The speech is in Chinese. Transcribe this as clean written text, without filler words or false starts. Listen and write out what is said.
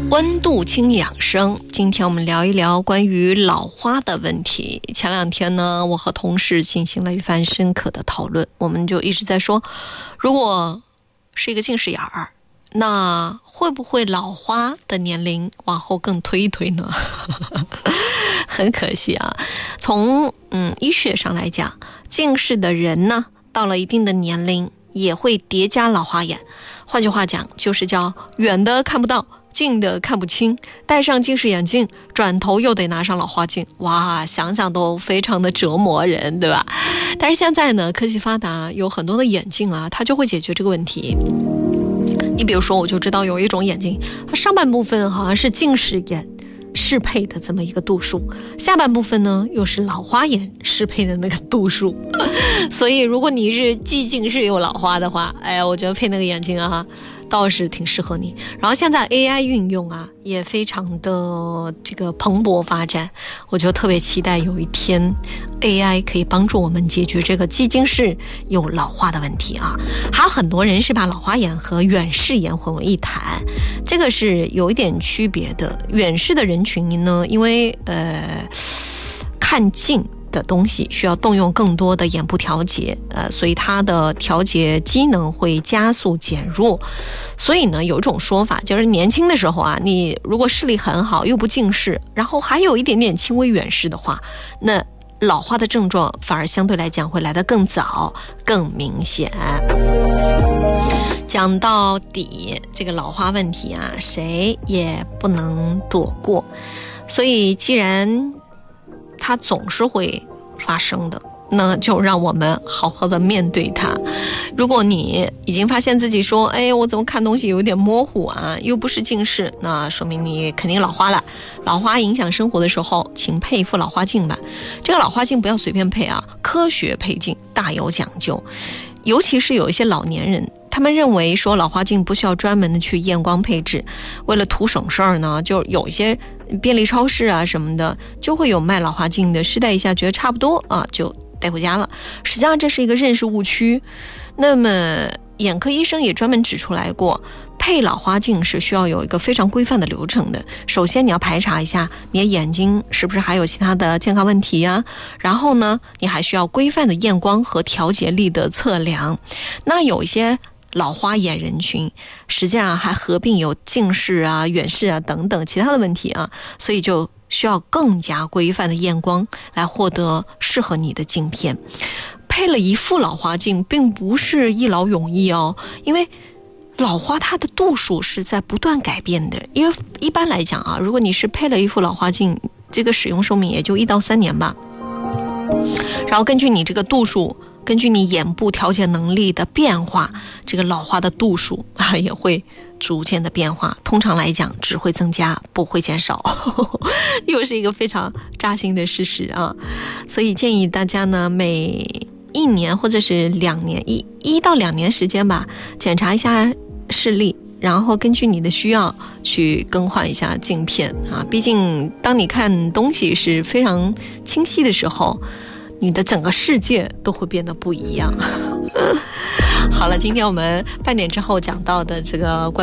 温度轻养生，今天我们聊一聊关于老花的问题。前两天呢，我和同事进行了一番深刻的讨论，我们就一直在说，如果是一个近视眼儿，那会不会老花的年龄往后更推一推呢？很可惜啊，从医学上来讲，近视的人呢，到了一定的年龄也会叠加老花眼。换句话讲，就是叫远的看不到，近的看不清，戴上近视眼镜，转头又得拿上老花镜，哇，想想都非常的折磨人，对吧？但是现在呢，科技发达，有很多的眼镜啊，它就会解决这个问题。你比如说，我就知道有一种眼镜，它上半部分好像是近视眼适配的这么一个度数，下半部分呢又是老花眼适配的那个度数。所以如果你是既近视又老花的话，哎呀，我觉得配那个眼镜啊倒是挺适合你。然后现在 AI 运用啊也非常的这个蓬勃发展，我就特别期待有一天 AI 可以帮助我们解决这个既近视又老花的问题啊。还有很多人是把老花眼和远视眼混为一谈，这个是有一点区别的。远视的人群呢，因为看近的东西需要动用更多的眼部调节，所以它的调节机能会加速减弱。所以呢，有一种说法就是年轻的时候啊，你如果视力很好又不近视，然后还有一点点轻微远视的话，那老花的症状反而相对来讲会来得更早更明显。讲到底，这个老花问题啊，谁也不能躲过，所以既然它总是会发生的，那就让我们好好的面对它。如果你已经发现自己说，哎，我怎么看东西有点模糊啊，又不是近视，那说明你肯定老花了。老花影响生活的时候，请配一副老花镜吧。这个老花镜不要随便配啊，科学配镜大有讲究。尤其是有一些老年人，他们认为说老花镜不需要专门的去验光配置，为了图省事儿呢，就有一些便利超市啊什么的就会有卖老花镜的，试戴一下觉得差不多啊就带回家了。实际上这是一个认识误区。那么眼科医生也专门指出来过，配老花镜是需要有一个非常规范的流程的。首先你要排查一下你的眼睛是不是还有其他的健康问题啊，然后呢你还需要规范的验光和调节力的测量。那有一些老花眼人群实际上还合并有近视啊、远视啊等等其他的问题啊，所以就需要更加规范的验光来获得适合你的镜片。配了一副老花镜并不是一劳永逸哦，因为老花它的度数是在不断改变的。因为一般来讲啊，如果你是配了一副老花镜，这个使用寿命也就1到3年吧。然后根据你这个度数，根据你眼部调节能力的变化，这个老花的度数啊也会逐渐的变化。通常来讲只会增加不会减少。又是一个非常扎心的事实啊。所以建议大家呢，每1年或者是2年1到2年时间吧，检查一下视力，然后根据你的需要去更换一下镜片啊。毕竟当你看东西是非常清晰的时候，你的整个世界都会变得不一样。好了，今天我们半点之后讲到的这个关